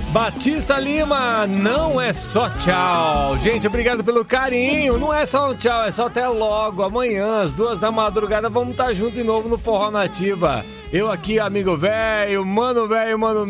Batista Lima, não é só tchau. Gente, obrigado pelo carinho. Não é só um tchau, é só até logo. Amanhã, às 2 da madrugada, vamos estar junto de novo no Forró Nativa. Eu aqui, amigo velho, mano